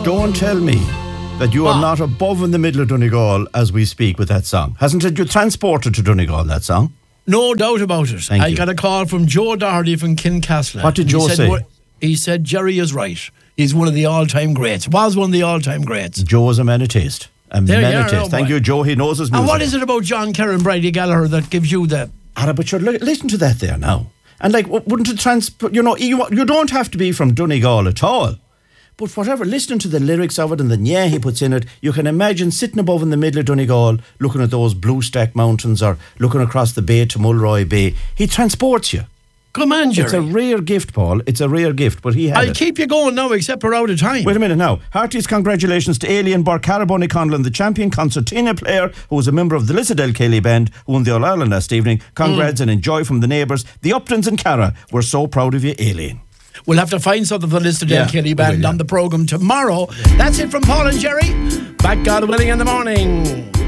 don't tell me that you are not above in the middle of Donegal as we speak with that song. Hasn't it you transported to Donegal, that song? No doubt about it. Thank I you. got a call from Joe Doherty from Kincastle. What did Joe say? He said Jerry is right. He's one of the all-time greats. Was one of the all-time greats. Joe is a man of taste. There you are, oh Thank boy. you, Joe. He knows his music. And what is it about John Kerr and Brady Gallagher that gives you the... But sure, listen to that there now. And like, wouldn't it transport? You know, you don't have to be from Donegal at all. But whatever, listening to the lyrics of it and the yeah he puts in it, you can imagine sitting above in the middle of Donegal, looking at those Blue Stack Mountains or looking across the bay to Mulroy Bay. He transports you. Come on, Jerry. It's a rare gift, Paul. It's a rare gift, but he had I'll it. keep you going now, except we're out of time. Wait a minute now. Heartiest congratulations to Alien Barcara Bunny Conlon, the champion concertina player who was a member of the Lissadell Kelly band who won the All-Ireland last evening. Congrats and enjoy from the neighbours. The Uptons and Cara, we're so proud of you, Alien. We'll have to find something for the Lissadell Kelly band on the programme tomorrow. That's it from Paul and Jerry. Back, God willing, in the morning.